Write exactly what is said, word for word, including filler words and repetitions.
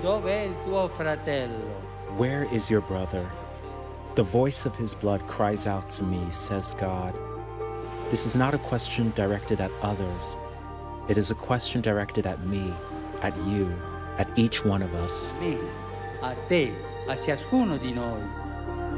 Dov'è il tuo fratello? Where is your brother? The voice of his blood cries out to me, says God. This is not a question directed at others. It is a question directed at me, at you, at each one of us. Me, a te, a ciascuno di noi.